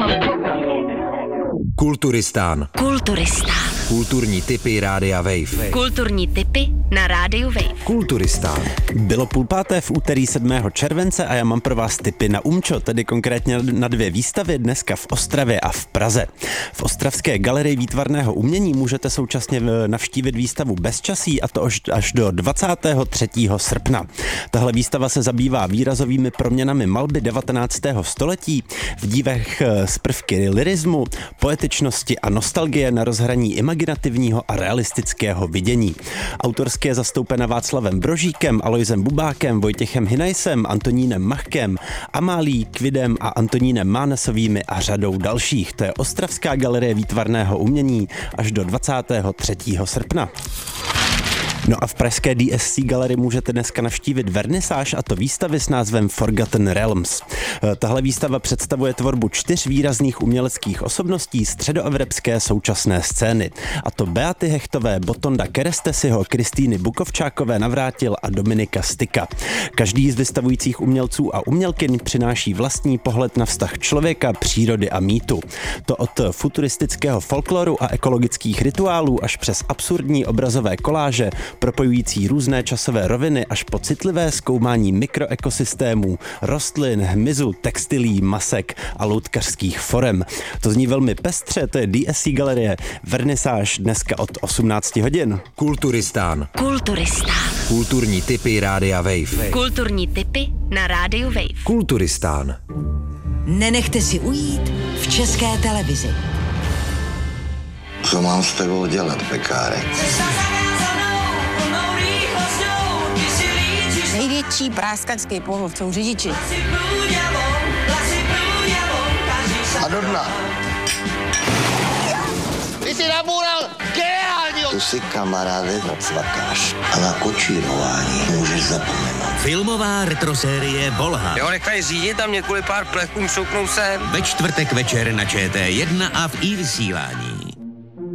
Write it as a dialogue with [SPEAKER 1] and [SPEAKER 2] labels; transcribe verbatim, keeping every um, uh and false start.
[SPEAKER 1] Kulturistán.
[SPEAKER 2] Kulturistán.
[SPEAKER 1] Kulturní tipy Rádia Wave.
[SPEAKER 2] Kulturní tipy na Rádiu Wave.
[SPEAKER 1] Kulturistán.
[SPEAKER 3] Bylo půl páté v úterý sedmého července a já mám pro vás tipy na Umčo, tedy konkrétně na dvě výstavy dneska v Ostravě a v Praze. V Ostravské galerii výtvarného umění můžete současně navštívit výstavu Bezčasí, a to až do dvacátého třetího srpna. Tahle výstava se zabývá výrazovými proměnami malby devatenáctého století v dívech z prvky lyrismu, poetičnosti a nostalgie na rozhraní imaginativního a realistického vidění. Autorsky je zastoupena Václavem Brožíkem, Alojzem Bubákem, Vojtěchem Hinajsem, Antonínem Machkem, Amálí Kvidem a Antonínem Mánesovými a řadou dalších. To je Ostravská galerie výtvarného umění až do dvacátého třetího srpna. No a v pražské D S C galerii můžete dneska navštívit vernisáž, a to výstavy s názvem Forgotten Realms. Tahle výstava představuje tvorbu čtyř výrazných uměleckých osobností středoevropské současné scény. A to Beaty Hechtové, Botonda Kerestesiho, Kristýny Bukovčákové Navrátil a Dominika Styka. Každý z vystavujících umělců a umělkyň přináší vlastní pohled na vztah člověka, přírody a mýtu. To od futuristického folkloru a ekologických rituálů až přes absurdní obrazové koláže, propojující různé časové roviny až po citlivé zkoumání mikroekosystémů, rostlin, hmyzu, textilí, masek a loutkařských forem. To zní velmi pestře, to je D S C galerie, vernisáž dneska od osmnácti hodin.
[SPEAKER 1] Kulturistán.
[SPEAKER 2] Kulturistán.
[SPEAKER 1] Kulturní tipy Rádia Wave.
[SPEAKER 2] Kulturní tipy na Rádiu Wave.
[SPEAKER 1] Kulturistán.
[SPEAKER 4] Nenechte si ujít v České televizi.
[SPEAKER 5] Co mám s tebou dělat, pekárek?
[SPEAKER 6] Největší práskačský pohov jsou řidiči.
[SPEAKER 5] A do dna. Ty jsi naboural geniálního! Tu si, kamaráde, zacvakáš. A na kočírování můžeš zapomenout.
[SPEAKER 7] Filmová retrosérie Volha.
[SPEAKER 8] Jo, nechaj řídit a mě kvůli pár plechům šouknou sem.
[SPEAKER 7] Ve čtvrtek večer na Č T jedna a v i-vysílání.